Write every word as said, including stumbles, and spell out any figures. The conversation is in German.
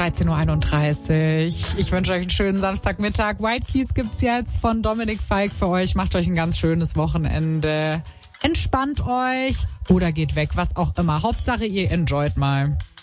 dreizehn Uhr einunddreißig. Ich wünsche euch einen schönen Samstagmittag. White Keys gibt's jetzt von Dominik Fike für euch. Macht euch ein ganz schönes Wochenende. Entspannt euch oder geht weg, was auch immer. Hauptsache ihr enjoyt mal.